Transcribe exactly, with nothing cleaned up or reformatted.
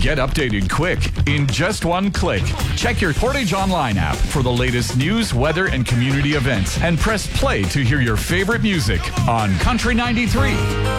Get updated quick in just one click. Check your Portage Online app for the latest news, weather, and community events, and press play to hear your favorite music on Country ninety-three.